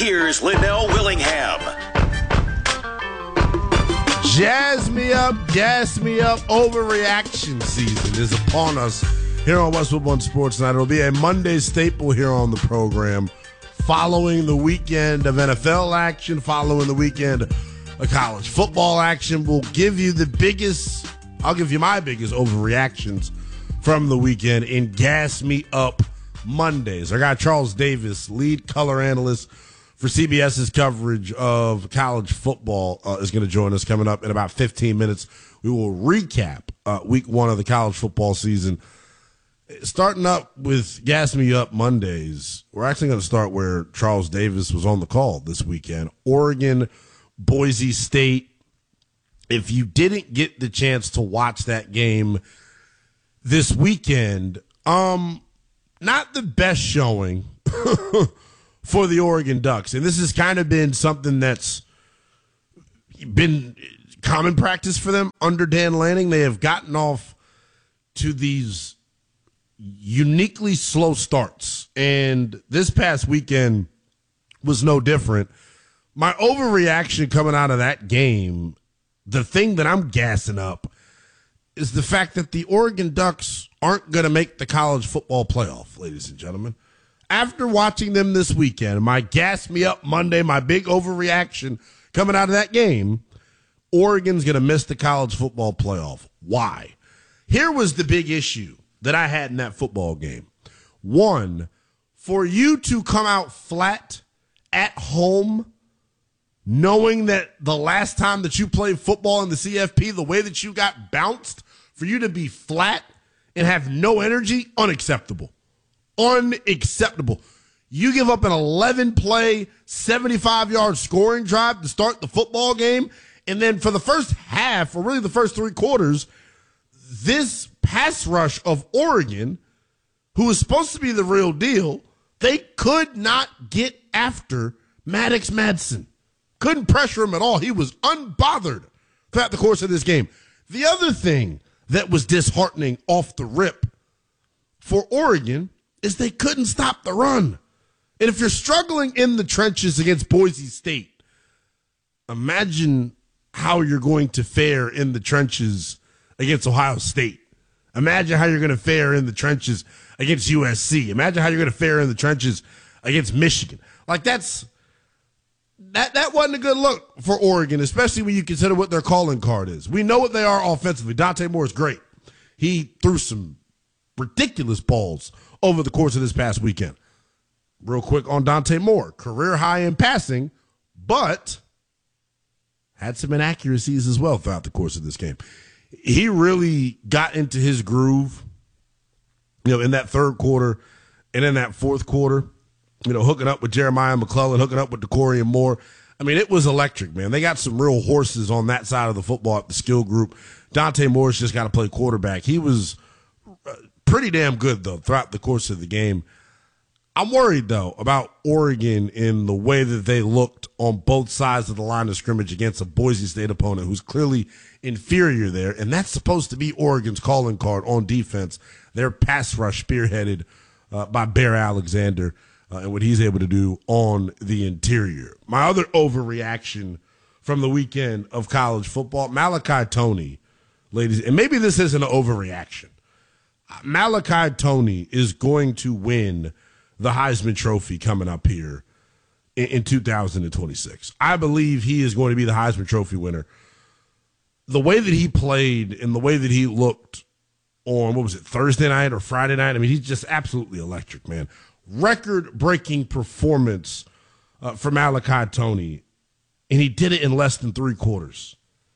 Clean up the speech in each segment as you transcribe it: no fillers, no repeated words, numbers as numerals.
Here's Linnell Willingham. Jazz me up, gas me up. Overreaction season is upon us here on Westwood One Sports Night. It'll be a Monday staple here on the program, following the weekend of NFL action, following the weekend of college football action. We'll give you I'll give you my biggest overreactions from the weekend in Gas Me Up Mondays. I got Charles Davis, lead color analyst for CBS's coverage of college football, is going to join us coming up in about 15 minutes. We will recap week one of the college football season. Starting up with Gas Me Up Mondays, we're actually going to start where Charles Davis was on the call this weekend. Oregon, Boise State. If you didn't get the chance to watch that game this weekend, not the best showing for the Oregon Ducks. And this has kind of been something that's been common practice for them under Dan Lanning. They have gotten off to these uniquely slow starts. And this past weekend was no different. My overreaction coming out of that game, the thing that I'm gassing up, is the fact that the Oregon Ducks aren't going to make the college football playoff, ladies and gentlemen. After watching them this weekend, my Gas Me Up Monday, my big overreaction coming out of that game, Oregon's going to miss the college football playoff. Why? Here was the big issue that I had in that football game. One, for you to come out flat at home, knowing that the last time that you played football in the CFP, the way that you got bounced, for you to be flat and have no energy, unacceptable. Unacceptable. You give up an 11-play, 75-yard scoring drive to start the football game, and then for the first half, or really the first three quarters, this pass rush of Oregon, who was supposed to be the real deal, they could not get after Maddox Madsen. Couldn't pressure him at all. He was unbothered throughout the course of this game. The other thing that was disheartening off the rip for Oregon is they couldn't stop the run. And if you're struggling in the trenches against Boise State, imagine how you're going to fare in the trenches against Ohio State. Imagine how you're going to fare in the trenches against USC. Imagine how you're going to fare in the trenches against Michigan. Like that wasn't a good look for Oregon, especially when you consider what their calling card is. We know what they are offensively. Dante Moore is great. He threw some ridiculous balls over the course of this past weekend. Real quick on Dante Moore, career high in passing, but had some inaccuracies as well throughout the course of this game. He really got into his groove, in that third quarter and in that fourth quarter, hooking up with Jeremiah McClellan, hooking up with DeCorian Moore. I mean, it was electric, man. They got some real horses on that side of the football at the skill group. Dante Moore's just got to play quarterback. He was pretty damn good, though, throughout the course of the game. I'm worried, though, about Oregon in the way that they looked on both sides of the line of scrimmage against a Boise State opponent who's clearly inferior there, and that's supposed to be Oregon's calling card on defense. Their pass rush spearheaded by Bear Alexander and what he's able to do on the interior. My other overreaction from the weekend of college football, Malachi Toney, ladies, and maybe this isn't an overreaction. Malachi Toney is going to win the Heisman Trophy coming up here in 2026. I believe he is going to be the Heisman Trophy winner. The way that he played and the way that he looked on, Thursday night or Friday night, I mean, he's just absolutely electric, man. Record-breaking performance for Malachi Toney, and he did it in less than three quarters.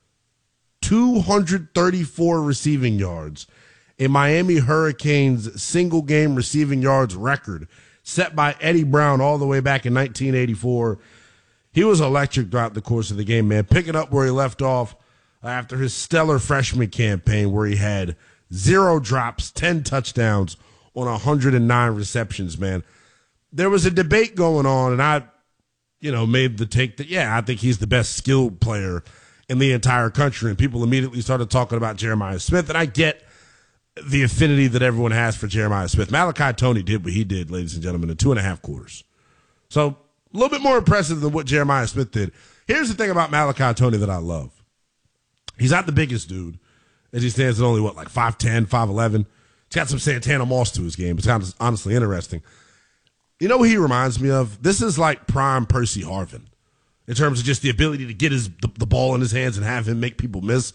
234 receiving yards. A Miami Hurricanes single-game receiving yards record set by Eddie Brown all the way back in 1984. He was electric throughout the course of the game, man, picking up where he left off after his stellar freshman campaign where he had 0 drops, 10 touchdowns on 109 receptions, man. There was a debate going on, and I, made the take that, I think he's the best skilled player in the entire country, and people immediately started talking about Jeremiah Smith, and I get the affinity that everyone has for Jeremiah Smith. Malachi Toney did what he did, ladies and gentlemen, in 2.5 quarters. So A little bit more impressive than what Jeremiah Smith did. Here's the thing about Malachi Tony that I love. He's not the biggest dude, as he stands at only, 5'10", 5'11". He's got some Santana Moss to his game. It's honestly interesting. You know what he reminds me of? This is like prime Percy Harvin in terms of just the ability to get the ball in his hands and have him make people miss.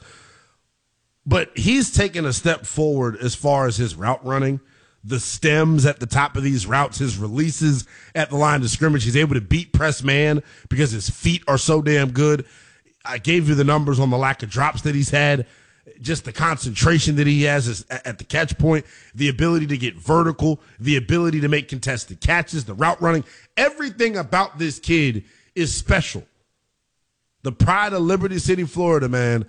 But he's taken a step forward as far as his route running, the stems at the top of these routes, his releases at the line of scrimmage. He's able to beat press man because his feet are so damn good. I gave you the numbers on the lack of drops that he's had, just the concentration that he has at the catch point, the ability to get vertical, the ability to make contested catches, the route running. Everything about this kid is special. The pride of Liberty City, Florida, man.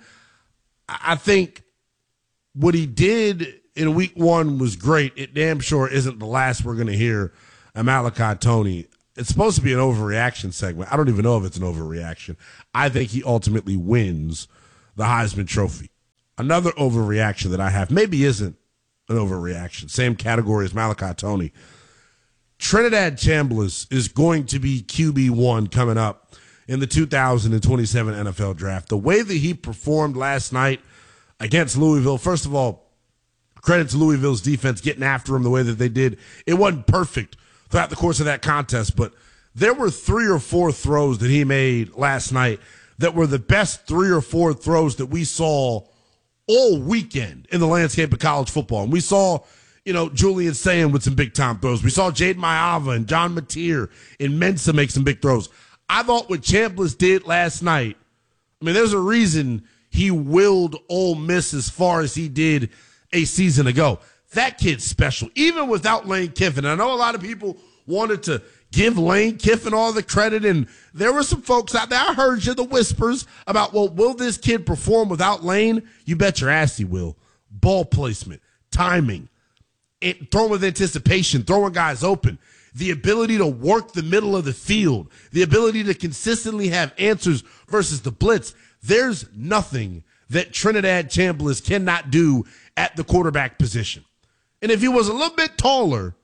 I think what he did in week 1 was great. It damn sure isn't the last we're going to hear of Malachi Tony. It's supposed to be an overreaction segment. I don't even know if it's an overreaction. I think he ultimately wins the Heisman Trophy. Another overreaction that I have maybe isn't an overreaction. Same category as Malachi Tony. Trinidad Chambliss is going to be QB1 coming up in the 2027 NFL Draft. The way that he performed last night against Louisville, first of all, credit to Louisville's defense getting after him the way that they did. It wasn't perfect throughout the course of that contest, but there were 3 or 4 throws that he made last night that were the best 3 or 4 throws that we saw all weekend in the landscape of college football. And we saw, Julian Sayin with some big-time throws. We saw Jaden Maiava and John Mateer and Mensa make some big throws. I thought what Chambliss did last night, there's a reason he willed Ole Miss as far as he did a season ago. That kid's special, even without Lane Kiffin. I know a lot of people wanted to give Lane Kiffin all the credit, and there were some folks out there. I heard you, the whispers about, will this kid perform without Lane? You bet your ass he will. Ball placement, timing, throwing with anticipation, throwing guys open, the ability to work the middle of the field, the ability to consistently have answers versus the blitz. There's nothing that Trinidad Chambliss cannot do at the quarterback position. And if he was a little bit taller,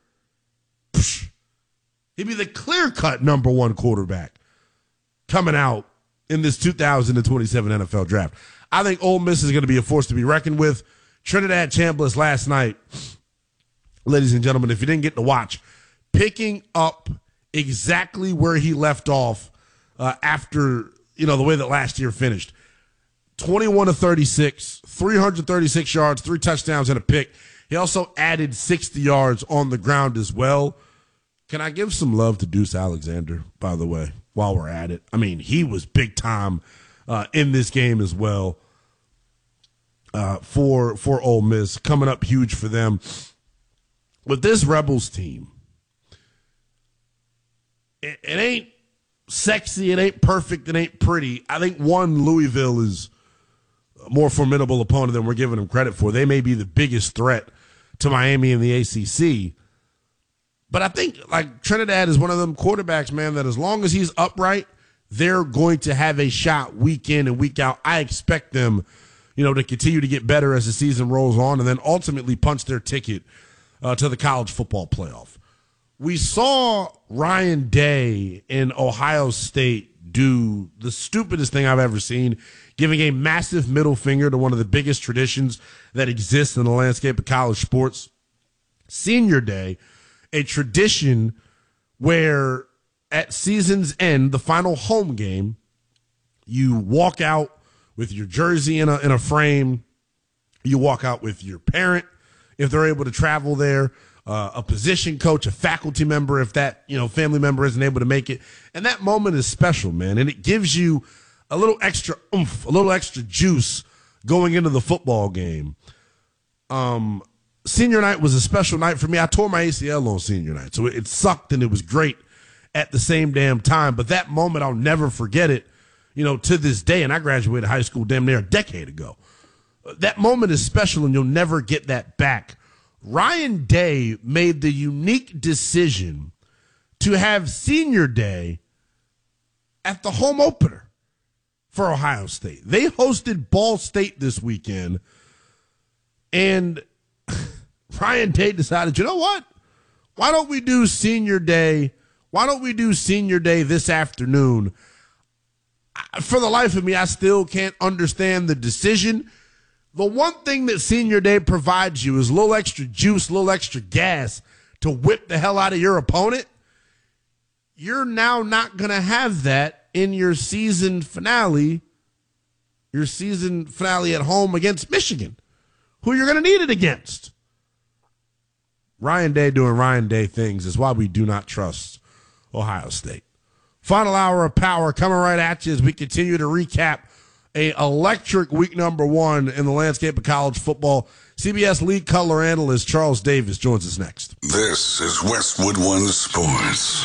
he'd be the clear-cut number 1 quarterback coming out in this 2027 NFL Draft. I think Ole Miss is going to be a force to be reckoned with. Trinidad Chambliss last night, ladies and gentlemen, if you didn't get to watch, picking up exactly where he left off after, the way that last year finished. 21 of 36, 336 yards, 3 touchdowns, and a pick. He also added 60 yards on the ground as well. Can I give some love to Deuce Alexander, by the way, while we're at it? He was big time in this game as well for Ole Miss, coming up huge for them. With this Rebels team, it ain't sexy, it ain't perfect, it ain't pretty. I think Louisville is a more formidable opponent than we're giving them credit for. They may be the biggest threat to Miami in the ACC. But I think, Trinidad is one of them quarterbacks, man, that as long as he's upright, they're going to have a shot week in and week out. I expect them, to continue to get better as the season rolls on and then ultimately punch their ticket to the college football playoff. We saw Ryan Day in Ohio State do the stupidest thing I've ever seen, giving a massive middle finger to one of the biggest traditions that exists in the landscape of college sports. Senior Day, a tradition where at season's end, the final home game, you walk out with your jersey in a frame. You walk out with your parent if they're able to travel there, a position coach, a faculty member if that family member isn't able to make it. And that moment is special, man, and it gives you a little extra oomph, a little extra juice going into the football game. Senior night was a special night for me. I tore my ACL on senior night, so it sucked and it was great at the same damn time. But that moment, I'll never forget it, to this day. And I graduated high school damn near a decade ago. That moment is special, and you'll never get that back. Ryan Day made the unique decision to have Senior Day at the home opener for Ohio State. They hosted Ball State this weekend, and Ryan Day decided, you know what? Why don't we do Senior Day Why don't we do senior day this afternoon? For the life of me, I still can't understand the decision. The one thing that senior day provides you is a little extra juice, a little extra gas to whip the hell out of your opponent. You're now not going to have that in your season finale at home against Michigan, who you're going to need it against. Ryan Day doing Ryan Day things is why we do not trust Ohio State. Final hour of power coming right at you as we continue to recap a electric week number 1 in the landscape of college football. CBS lead color analyst Charles Davis joins us next. This is Westwood One Sports.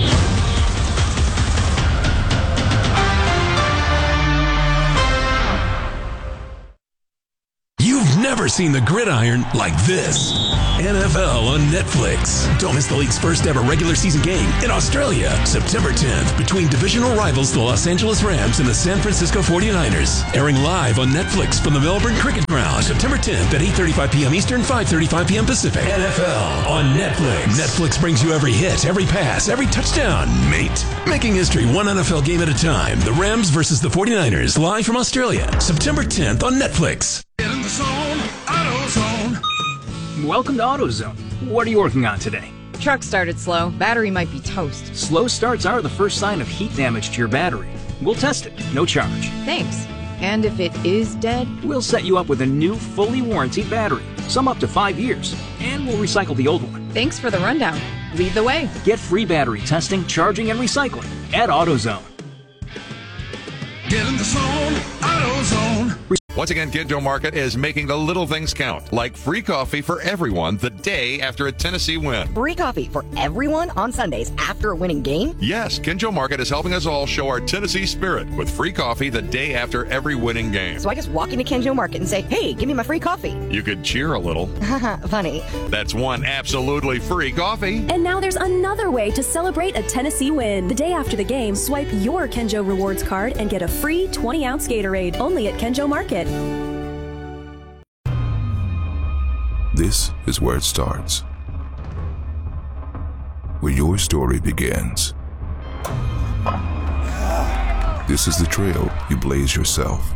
You've never seen the gridiron like this. NFL on Netflix. Don't miss the league's first ever regular season game in Australia, September 10th, between divisional rivals the Los Angeles Rams and the San Francisco 49ers. Airing live on Netflix from the Melbourne Cricket Ground, September 10th at 8:35 p.m. Eastern, 5:35 p.m. Pacific. NFL on Netflix. Netflix brings you every hit, every pass, every touchdown, mate. Making history one NFL game at a time. The Rams versus the 49ers, live from Australia, September 10th on Netflix. Get in the zone, AutoZone. Welcome to AutoZone. What are you working on today? Truck started slow. Battery might be toast. Slow starts are the first sign of heat damage to your battery. We'll test it, no charge. Thanks. And if it is dead? We'll set you up with a new, fully warranted battery, some up to 5 years, and we'll recycle the old one. Thanks for the rundown. Lead the way. Get free battery testing, charging, and recycling at AutoZone. Get in the zone, AutoZone. Once again, Kinjo Market is making the little things count, like free coffee for everyone the day after a Tennessee win. Free coffee for everyone on Sundays after a winning game? Yes, Kinjo Market is helping us all show our Tennessee spirit with free coffee the day after every winning game. So I just walk into Kinjo Market and say, hey, give me my free coffee. You could cheer a little. Funny. That's one absolutely free coffee. And now there's another way to celebrate a Tennessee win. The day after the game, swipe your Kenjo Rewards card and get a free 20-ounce Gatorade only at Kenjo Market. This is where it starts, where your story begins. This is the trail you blaze yourself.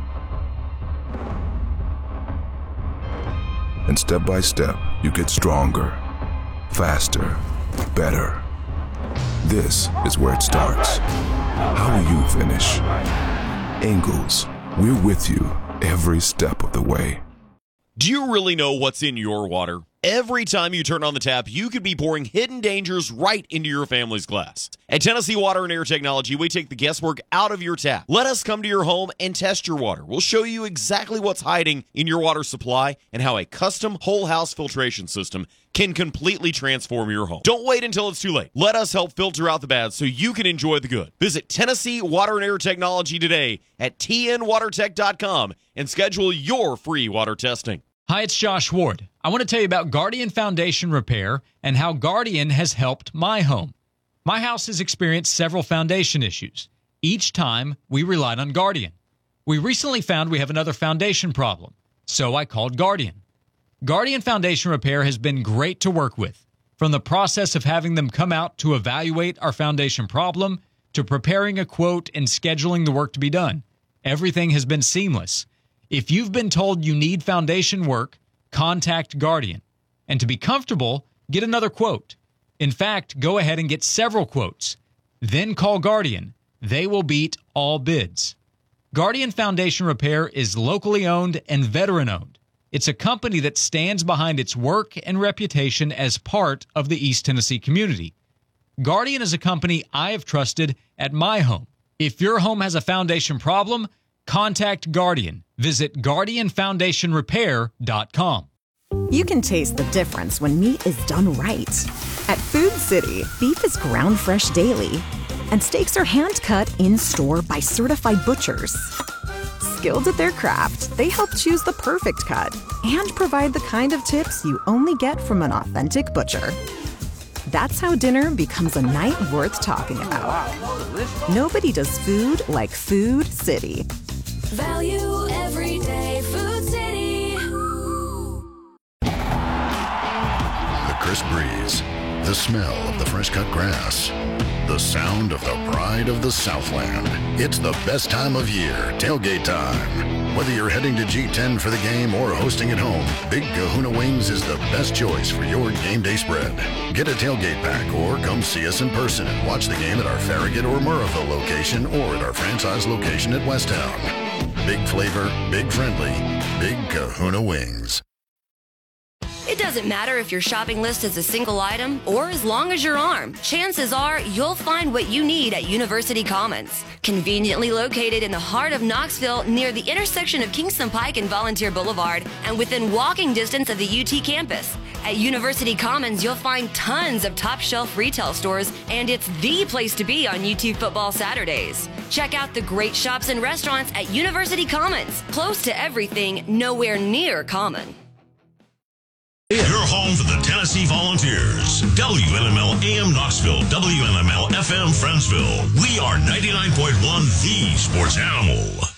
And step by step, you get stronger, faster, better. This is where it starts. How will you finish? Ingles, we're with you every step of the way. Do you really know what's in your water? Every time you turn on the tap, you could be pouring hidden dangers right into your family's glass. At Tennessee Water and Air Technology, we take the guesswork out of your tap. Let us come to your home and test your water. We'll show you exactly what's hiding in your water supply and how a custom whole house filtration system can completely transform your home. Don't wait until it's too late. Let us help filter out the bad so you can enjoy the good. Visit Tennessee Water and Air Technology today at tnwatertech.com and schedule your free water testing. Hi, it's Josh Ward. I want to tell you about Guardian Foundation Repair and how Guardian has helped my home. My house has experienced several foundation issues. Each time, we relied on Guardian. We recently found we have another foundation problem, so I called Guardian. Guardian Foundation Repair has been great to work with. From the process of having them come out to evaluate our foundation problem to preparing a quote and scheduling the work to be done, everything has been seamless. If you've been told you need foundation work, contact Guardian. And to be comfortable, get another quote. In fact, go ahead and get several quotes. Then call Guardian. They will beat all bids. Guardian Foundation Repair is locally owned and veteran-owned. It's a company that stands behind its work and reputation as part of the East Tennessee community. Guardian is a company I have trusted at my home. If your home has a foundation problem, contact Guardian. Visit GuardianFoundationRepair.com. You can taste the difference when meat is done right. At Food City, beef is ground fresh daily, and steaks are hand-cut in-store by certified butchers. Skilled at their craft, they help choose the perfect cut and provide the kind of tips you only get from an authentic butcher. That's how dinner becomes a night worth talking about. Nobody does food like Food City. Value every day, Food City. The Chris Breeze, The smell of the fresh cut grass. The sound of the pride of the Southland. It's the best time of year, tailgate time. Whether you're heading to G10 for the game or hosting at home, Big Kahuna Wings is the best choice for your game day spread. Get a tailgate pack or come see us in person and watch the game at our Farragut or Murrayville location or at our franchise location at Westtown. Big flavor, big friendly, Big Kahuna Wings. It doesn't matter if your shopping list is a single item or as long as your arm. Chances are you'll find what you need at University Commons. Conveniently located in the heart of Knoxville near the intersection of Kingston Pike and Volunteer Boulevard and within walking distance of the UT campus. At University Commons, you'll find tons of top-shelf retail stores, and it's the place to be on UT football Saturdays. Check out the great shops and restaurants at University Commons. Close to everything, nowhere near common. Your home for the Tennessee Volunteers. WNML AM Knoxville, WNML FM Friendsville. We are 99.1 The Sports Animal.